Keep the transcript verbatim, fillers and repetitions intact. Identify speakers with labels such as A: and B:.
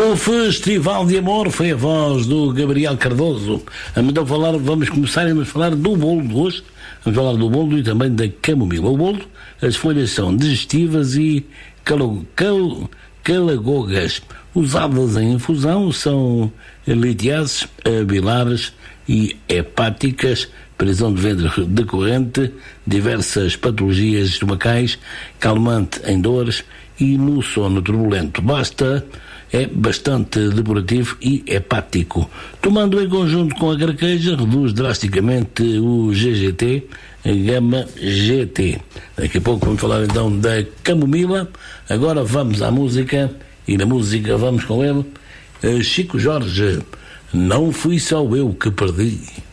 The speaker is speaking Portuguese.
A: O Festival de Amor foi a voz do Gabriel Cardoso. Então falar, vamos começar a falar do boldo hoje. Vamos falar do boldo e também da camomila. O boldo, as folhas são digestivas e calo, cal, calagogas. Usadas em infusão, são litiases, biliares e hepáticas, prisão de ventre decorrente, diversas patologias estomacais, calmante em dores e no sono turbulento. Basta, é bastante depurativo e hepático. Tomando em conjunto com a carqueja, reduz drasticamente o G G T, gama G T. Daqui a pouco vamos falar então da camomila. Agora vamos à música, e na música vamos com ele, Chico Jorge. Não fui só eu que perdi.